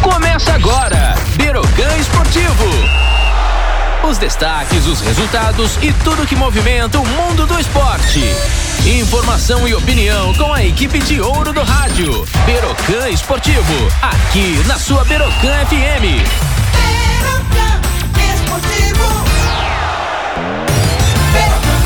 Começa agora, Berocan Esportivo. Os destaques, os resultados e tudo que movimenta o mundo do esporte. Informação e opinião com a equipe de ouro do rádio. Berocan Esportivo, aqui na sua Berocan FM. Berocan Esportivo. Berocan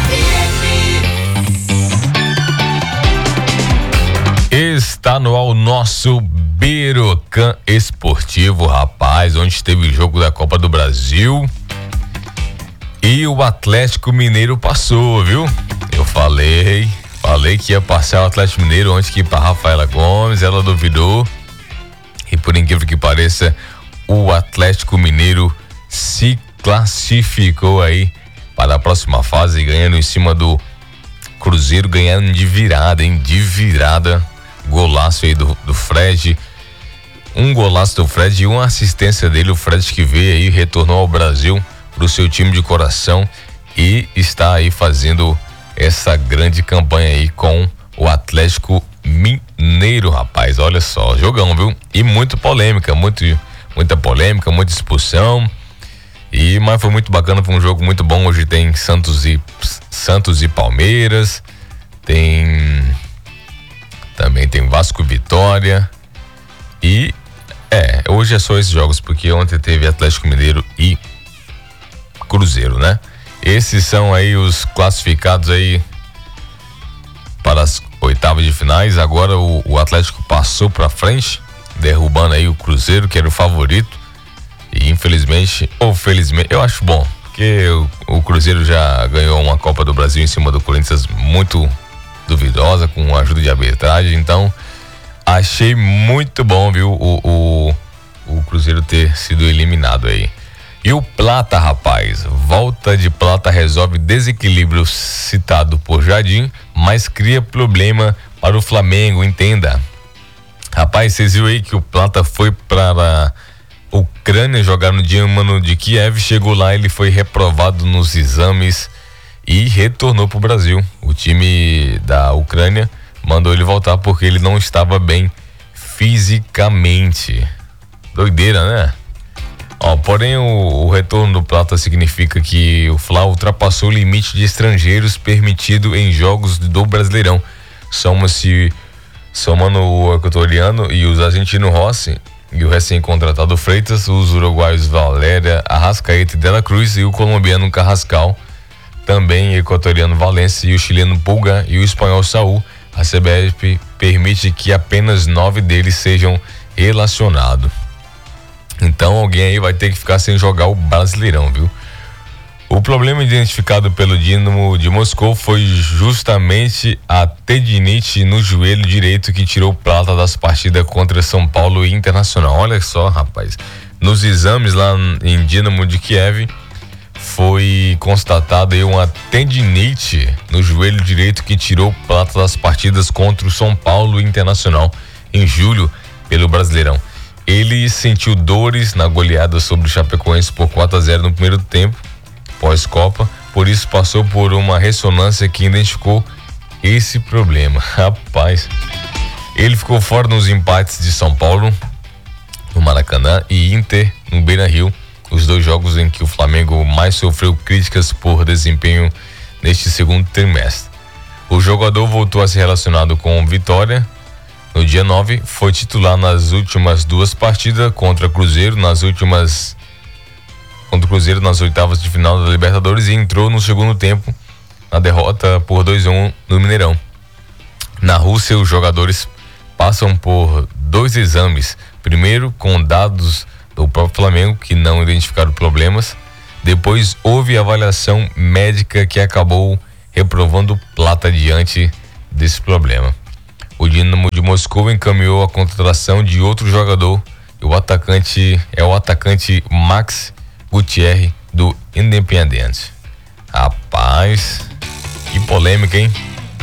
FM. Está no ar o nosso Berocan Esportivo, rapaz, onde teve o jogo da Copa do Brasil e o Atlético Mineiro passou, viu? Eu falei que ia passar o Atlético Mineiro ontem que para Rafaela Gomes, ela duvidou e por incrível que pareça, o Atlético Mineiro se classificou aí para a próxima fase, ganhando em cima do Cruzeiro, ganhando de virada, hein? De virada. Golaço aí do Fred, um golaço do Fred e uma assistência dele, o Fred que veio aí, retornou ao Brasil pro seu time de coração e está aí fazendo essa grande campanha aí com o Atlético Mineiro, rapaz, olha só, jogão, viu? E muita polêmica, muita polêmica, muita expulsão, mas foi muito bacana, foi um jogo muito bom. Hoje tem Santos e Palmeiras, também tem Vasco e Vitória e hoje é só esses jogos, porque ontem teve Atlético Mineiro e Cruzeiro, né? Esses são aí os classificados aí para as oitavas de finais. Agora o Atlético passou para frente, derrubando aí o Cruzeiro, que era o favorito, e infelizmente ou felizmente, eu acho bom, porque o Cruzeiro já ganhou uma Copa do Brasil em cima do Corinthians muito duvidosa, com a ajuda de arbitragem, então achei muito bom, viu, o Cruzeiro ter sido eliminado aí. E o Plata, rapaz, volta de Plata resolve desequilíbrio citado por Jardim, mas cria problema para o Flamengo, entenda. Rapaz, vocês viram aí que o Plata foi para a Ucrânia jogar no Dinamo de Kiev, chegou lá, ele foi reprovado nos exames e retornou pro Brasil. O time da Ucrânia mandou ele voltar porque ele não estava bem fisicamente. Doideira, né? Porém o retorno do Plata significa que o Fla ultrapassou o limite de estrangeiros permitido em jogos do Brasileirão. Somando o equatoriano e os argentinos Rossi e o recém-contratado Freitas, os uruguaios Valéria, Arrascaeta e Dela Cruz e o colombiano Carrascal, também equatoriano Valência e o chileno Pulga e o espanhol Saúl, a CBF permite que apenas 9 deles sejam relacionados. Então alguém aí vai ter que ficar sem jogar o Brasileirão, viu? O problema identificado pelo Dinamo de Moscou foi justamente a tendinite no joelho direito que tirou o Plata das partidas contra São Paulo e Internacional. Olha só, rapaz, nos exames lá em Dinamo de Kiev foi constatada aí uma tendinite no joelho direito que tirou o Plata das partidas contra o São Paulo Internacional em julho pelo Brasileirão. Ele sentiu dores na goleada sobre o Chapecoense por 4-0 no primeiro tempo, pós-Copa, por isso passou por uma ressonância que identificou esse problema. Rapaz, ele ficou fora nos empates de São Paulo, no Maracanã, e Inter, no Beira-Rio, os dois jogos em que o Flamengo mais sofreu críticas por desempenho neste segundo trimestre. O jogador voltou a ser relacionado com Vitória no dia 9, foi titular nas últimas duas partidas contra o Cruzeiro nas oitavas de final da Libertadores e entrou no segundo tempo na derrota por 2-1 no Mineirão. Na Rússia, os jogadores passam por 2 exames, primeiro com dados do próprio Flamengo que não identificaram problemas, depois houve avaliação médica que acabou reprovando Plata diante desse problema. O Dinamo de Moscou encaminhou a contratação de outro jogador, o atacante Max Gutierrez do Independiente. Rapaz, que polêmica, hein?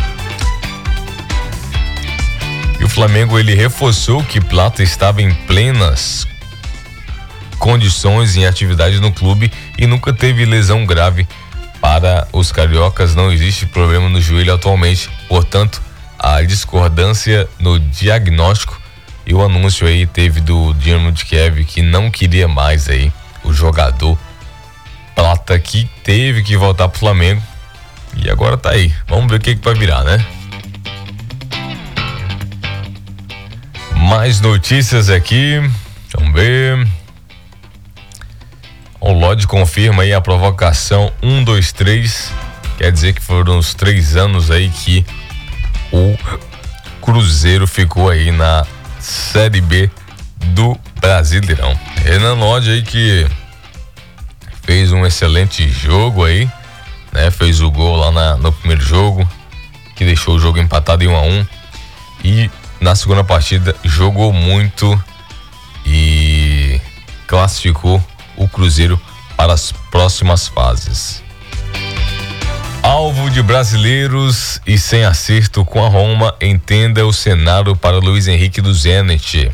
E o Flamengo, ele reforçou que Plata estava em plenas condições em atividade no clube e nunca teve lesão grave. Para os cariocas não existe problema no joelho atualmente, portanto a discordância no diagnóstico E o anúncio aí teve do Dinamo de Kiev que não queria mais aí o jogador Plata, que teve que voltar pro Flamengo. E agora tá aí. Vamos ver o que vai virar, né? Mais notícias aqui. Vamos ver. O Lodge confirma aí a provocação 1, 2, 3. Quer dizer que foram os 3 anos aí que o Cruzeiro ficou aí na Série B do Brasileirão. Renan Lodge aí que fez um excelente jogo aí, né? Fez o gol lá no primeiro jogo, que deixou o jogo empatado em 1-1. E na segunda partida jogou muito e classificou o Cruzeiro para as próximas fases. Alvo de brasileiros e sem acerto com a Roma, entenda o cenário para Luiz Henrique do Zenit.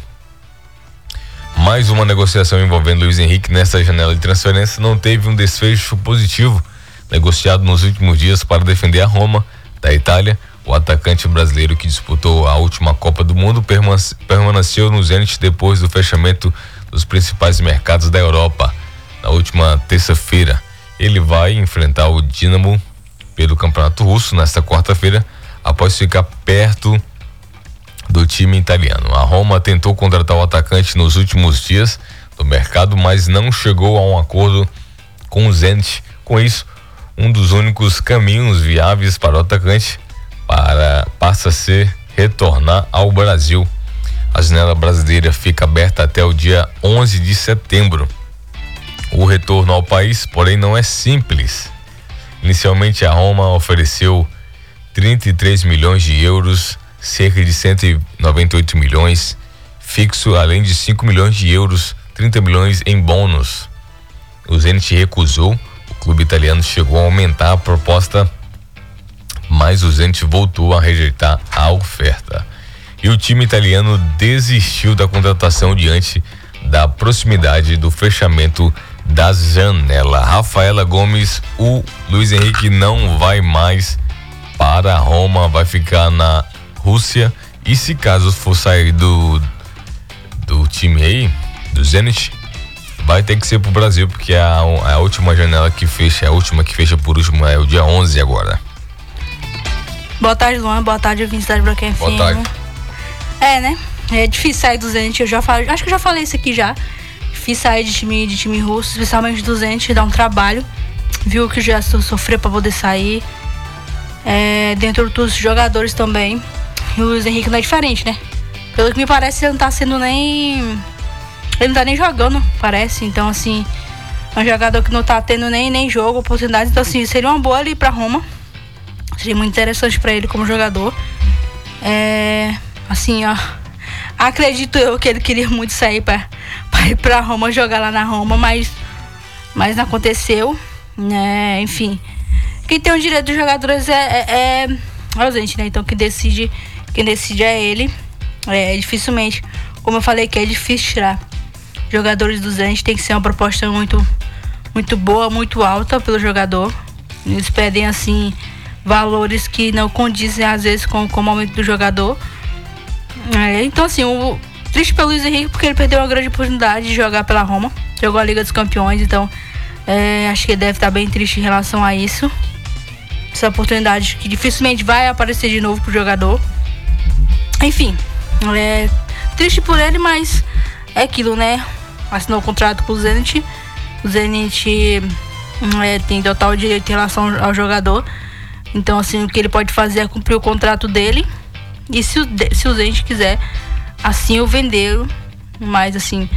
Mais uma negociação envolvendo Luiz Henrique nessa janela de transferência não teve um desfecho positivo. Negociado nos últimos dias para defender a Roma da Itália, o atacante brasileiro que disputou a última Copa do Mundo permaneceu no Zenit depois do fechamento dos principais mercados da Europa. Na última terça-feira, ele vai enfrentar o Dinamo pelo Campeonato Russo nesta quarta-feira, após ficar perto do time italiano. A Roma tentou contratar o atacante nos últimos dias do mercado, mas não chegou a um acordo com o Zenit. Com isso, um dos únicos caminhos viáveis para o atacante passa a ser retornar ao Brasil. A janela brasileira fica aberta até o dia 11 de setembro. O retorno ao país, porém, não é simples. Inicialmente, a Roma ofereceu 33 milhões de euros, cerca de 198 milhões fixo, além de 5 milhões de euros, 30 milhões em bônus. O Zenit recusou, o clube italiano chegou a aumentar a proposta, mas o Zenit voltou a rejeitar a oferta. E o time italiano desistiu da contratação diante da proximidade do fechamento da janela. Rafaela Gomes, o Luiz Henrique não vai mais para a Roma, vai ficar na Rússia, e se caso for sair do time aí, do Zenit, vai ter que ser pro Brasil, porque a última janela que fecha, a última que fecha por último é o dia 11 agora. Boa tarde, Luan, boa tarde, ouvintes da Broken FM. Boa tarde. Né? É difícil sair do Zenit, acho que eu já falei isso aqui já. Difícil sair de time russo, especialmente do Zenit, dá um trabalho. Viu que já sofreu pra poder sair. Dentro dos jogadores também. E o Luiz Henrique não é diferente, né? Pelo que me parece, ele não tá sendo nem... Ele não tá nem jogando, parece. Então, assim, é um jogador que não tá tendo nem jogo, oportunidades. Então, assim, seria uma boa ali pra Roma. Seria muito interessante pra ele como jogador. Assim, ó, acredito eu que ele queria muito sair pra ir pra Roma, jogar lá na Roma, mas não aconteceu, né? Enfim, quem tem o direito dos jogadores é o Zenit, né? Então quem decide é ele. Dificilmente, como eu falei, que é difícil tirar jogadores do Zenit, tem que ser uma proposta muito, muito boa, muito alta pelo jogador. Eles pedem, assim, valores que não condizem às vezes com o momento do jogador. Então, assim, o triste pelo Luiz Henrique, porque ele perdeu uma grande oportunidade de jogar pela Roma, jogou a Liga dos Campeões, então acho que ele deve estar bem triste em relação a isso. Essa oportunidade que dificilmente vai aparecer de novo pro jogador. Enfim, triste por ele, mas é aquilo, né? Assinou o contrato com o Zenit. O Zenit tem total direito em relação ao jogador. Então, assim, o que ele pode fazer é cumprir o contrato dele. E se o Zenit quiser, assim, o vendê-lo. Mas, assim,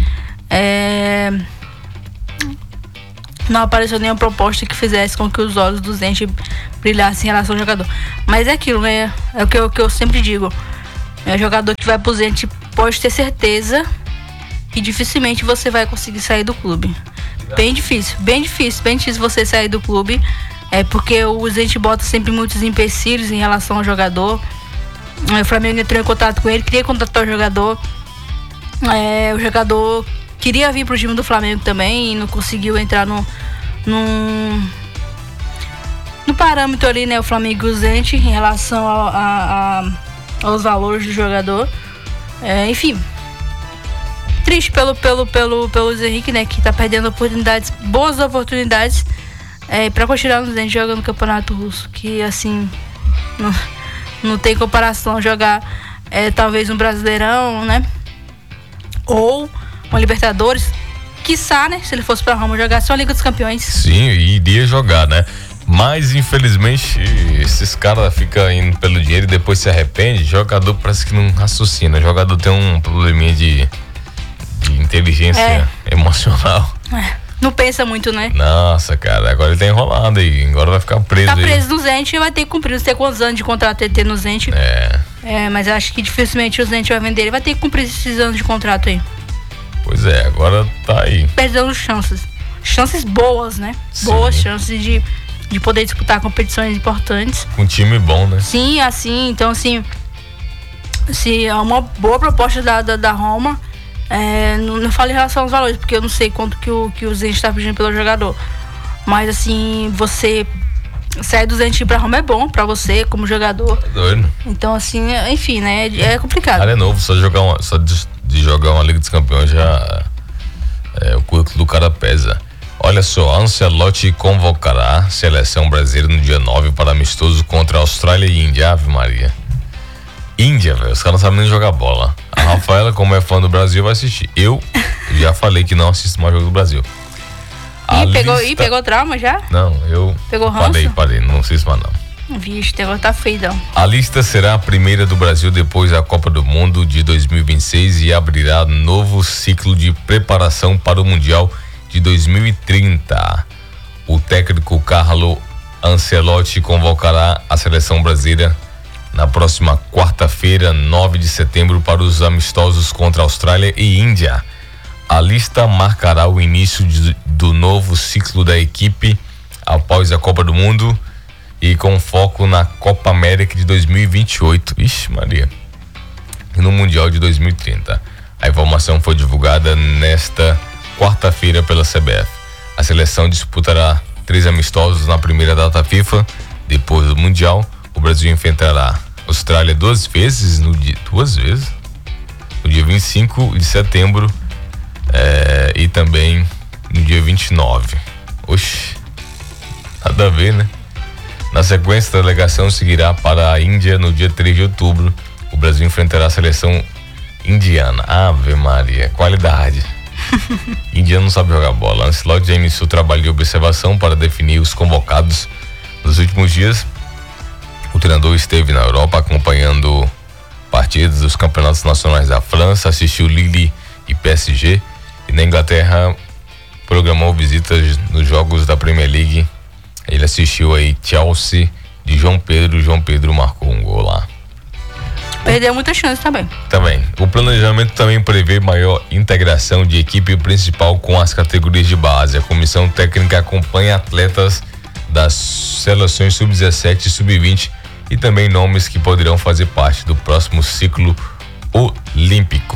não apareceu nenhuma proposta que fizesse com que os olhos do Zenit brilhassem em relação ao jogador. Mas é aquilo, né? É o que eu sempre digo. O jogador que vai pro Zenit pode ter certeza que dificilmente você vai conseguir sair do clube. Bem difícil você sair do clube. Porque o Zenit bota sempre muitos empecilhos em relação ao jogador. O Flamengo entrou em contato com ele, queria contratar o jogador. O jogador queria vir pro time do Flamengo também e não conseguiu entrar no parâmetro ali, né? O Flamengo e o Zenit em relação aos valores do jogador. Enfim, triste pelo Luiz Henrique, né? Que tá perdendo oportunidades, boas oportunidades, pra continuar no Zenit jogando no Campeonato Russo. Que, assim, não tem comparação jogar talvez um Brasileirão, né? Ou uma Libertadores. Quiçá, né? Se ele fosse pra Roma jogar só a Liga dos Campeões. Sim, iria jogar, né? Mas, infelizmente, esses caras ficam indo pelo dinheiro e depois se arrepende. Jogador parece que não raciocina. Jogador tem um probleminha de inteligência emocional. Não pensa muito, né? Nossa, cara, agora ele tá enrolado aí. Agora vai ficar preso. Tá preso aí. no Zenit e vai ter que cumprir. Não sei quantos anos de contrato ele tem no Zenit. Mas eu acho que dificilmente o Zenit vai vender. Ele vai ter que cumprir esses anos de contrato aí. Pois é, agora tá aí. Perdendo chances. Chances boas, né? Sim. Boas chances de poder disputar competições importantes. Com um time bom, né? Sim, assim, então assim, se é uma boa proposta da Roma, não falo em relação aos valores, porque eu não sei quanto que o Zenit está pedindo pelo jogador. Mas assim, você sair do Zenit pra Roma é bom pra você como jogador. É doido. Então assim, enfim, né? É complicado. Cara, é novo, só de jogar uma Liga dos Campeões já o currículo do cara pesa. Olha só, Ancelotti convocará a seleção brasileira no dia 9 para amistoso contra a Austrália e Índia. Ave Maria. Índia, velho, os caras não sabem nem jogar bola. A Rafaela, como é fã do Brasil, vai assistir. Eu já falei que não assisto mais jogo do Brasil. Pegou trauma já? Não, eu Pegou ranço? Parei, não assisto mais não. Vixe, o negócio tá feio, não. A lista será a primeira do Brasil depois da Copa do Mundo de 2026 e abrirá novo ciclo de preparação para o Mundial de 2030. O técnico Carlo Ancelotti convocará a seleção brasileira na próxima quarta-feira, 9 de setembro, para os amistosos contra a Austrália e Índia. A lista marcará o início do novo ciclo da equipe após a Copa do Mundo e com foco na Copa América de 2028. Ixi, Maria. E no Mundial de 2030. A informação foi divulgada nesta quarta-feira pela CBF. A seleção disputará 3 amistosos na primeira data FIFA. Depois do Mundial, o Brasil enfrentará a Austrália 2 vezes, no dia 25 de setembro e também no dia 29. Oxi, nada a ver, né? Na sequência, a delegação seguirá para a Índia no dia 3 de outubro. O Brasil enfrentará a seleção indiana. Ave Maria, qualidade. Indiano não sabe jogar bola. Ancelotti já iniciou o trabalho de observação para definir os convocados. Nos últimos dias, o treinador esteve na Europa acompanhando partidas dos campeonatos nacionais da França, assistiu Lille e PSG, e na Inglaterra programou visitas nos jogos da Premier League. Ele assistiu aí Chelsea de João Pedro marcou um gol lá. Perdeu muita chance também. O planejamento também prevê maior integração de equipe principal com as categorias de base. A comissão técnica acompanha atletas das seleções sub-17 e sub-20 e também nomes que poderão fazer parte do próximo ciclo olímpico.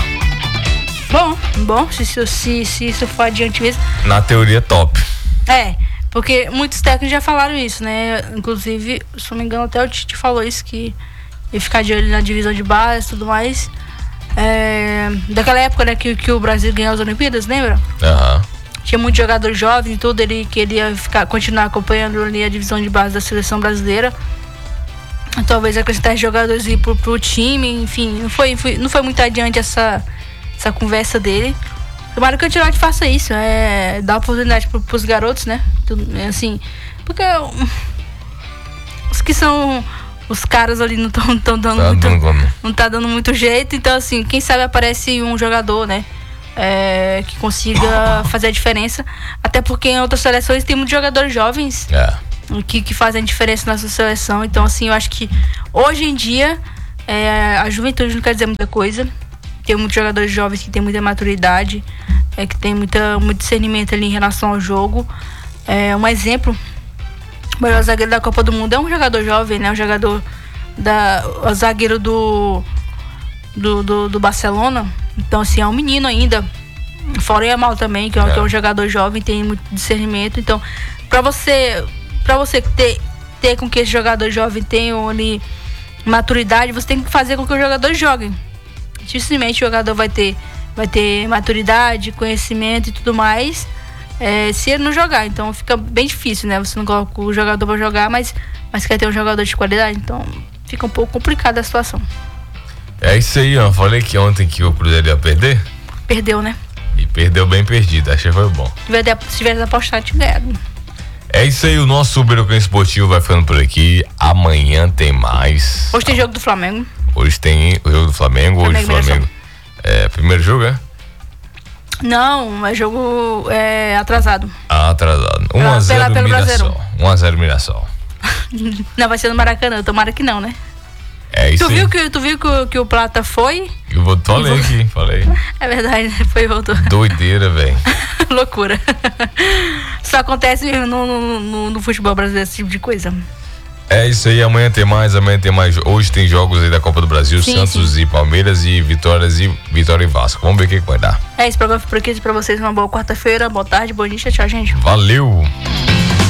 Bom, se isso for adiante mesmo. Na teoria, top. Porque muitos técnicos já falaram isso, né? Inclusive, se não me engano, até o Tite falou isso, que ia ficar de olho na divisão de base e tudo mais. Daquela época, né, que o Brasil ganhou as Olimpíadas, lembra? Tinha muitos jogadores jovens e tudo, ele queria continuar acompanhando ali a divisão de base da seleção brasileira. Talvez acrescentar jogadores ir pro time, enfim, não foi muito adiante essa conversa dele. Tomara que o Ancelotti faça isso, dar oportunidade pros garotos, né? Assim, porque os que são os caras ali não estão dando não tá dando muito jeito, então assim, quem sabe aparece um jogador, né? Que consiga fazer a diferença, até porque em outras seleções tem muitos jogadores jovens que fazem diferença na sua seleção, então assim, eu acho que hoje em dia a juventude não quer dizer muita coisa. Tem muitos jogadores jovens que têm muita maturidade, que tem muito discernimento ali em relação ao jogo. Um exemplo, o melhor zagueiro da Copa do Mundo é um jogador jovem, né? Um jogador o zagueiro do Barcelona. Então, assim, é um menino ainda. Fora o Yamal também, que é um jogador jovem, tem muito discernimento. Então, pra você ter com que esse jogador jovem tenha ali maturidade, você tem que fazer com que os jogadores joguem. Dificilmente o jogador vai ter vai ter maturidade, conhecimento e tudo mais, se ele não jogar. Então fica bem difícil, né? Você não coloca o jogador pra jogar, mas quer ter um jogador de qualidade, então fica um pouco complicada a situação. É isso aí, ó. Falei que ontem que o Cruzeiro ia perder. Perdeu, né? E perdeu bem perdido, achei que foi bom. Se tivesse apostado, tinha ganhado. É isso aí, o nosso Beirocão Esportivo vai ficando por aqui. Amanhã tem mais. Hoje tem jogo do Flamengo. Hoje tem o jogo do Flamengo. Hoje Flamengo. Primeiro jogo, é? Não, é jogo atrasado. Atrasado. 1-0 Mirassol. 1-0 Mirassol. Não, vai ser no Maracanã, tomara que não, né? É isso aí. Tu viu que o Plata foi? Falei. É verdade, né? Foi e voltou. Doideira, velho. Loucura. Só acontece no futebol brasileiro esse tipo de coisa. É isso aí, amanhã tem mais. Hoje tem jogos aí da Copa do Brasil, sim, Santos e Palmeiras e Vitória e Vasco. Vamos ver o que vai dar. Esse programa foi por aqui, pra vocês uma boa quarta-feira, boa tarde, bom dia, tchau, gente. Valeu!